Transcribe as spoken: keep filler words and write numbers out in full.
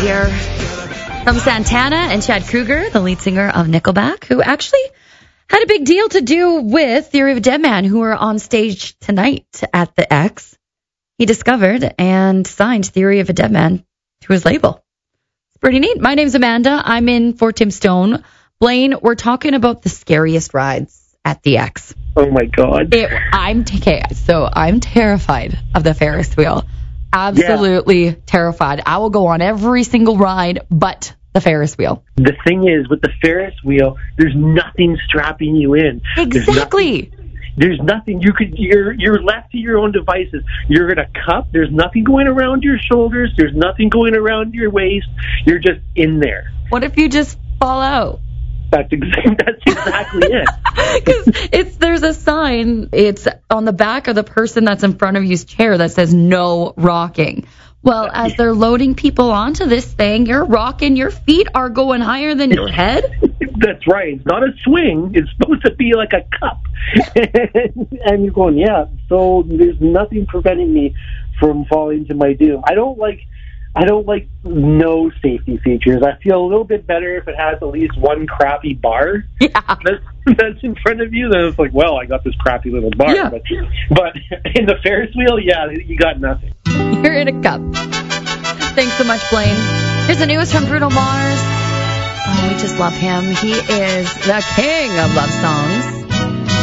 here from Santana and Chad Kroeger, the lead singer of Nickelback, who actually had a big deal to do with Theory of a Dead Man, who are on stage tonight at the X. He discovered and signed Theory of a Dead Man to his label. It's pretty neat. My name's Amanda. I'm in for Tim Stone. Blaine, we're talking about the scariest rides at the X. Oh, my God. It, I'm okay, so I'm terrified of the Ferris wheel. Absolutely yeah. terrified. I will go on every single ride but the Ferris wheel. The thing is, with the Ferris wheel, there's nothing strapping you in. Exactly. There's nothing, there's nothing you could. You're you're left to your own devices. You're in a cup. There's nothing going around your shoulders. There's nothing going around your waist. You're just in there. What if you just fall out? That's exactly, that's exactly it. Because it's there's a sign. It's on the back of the person that's in front of you's chair that says no rocking. Well, as they're loading people onto this thing, you're rocking. Your feet are going higher than your head. That's right. It's not a swing. It's supposed to be like a cup. And you're going, yeah. So there's nothing preventing me from falling to my doom. I don't like. I don't like no safety features. I feel a little bit better if it has at least one crappy bar yeah. that's, that's in front of you. Then it's like, well, I got this crappy little bar. Yeah. But, but in the Ferris wheel, yeah, you got nothing. You're in a cup. Thanks so much, Blaine. Here's the newest from Bruno Mars. Oh, we just love him. He is the king of love songs.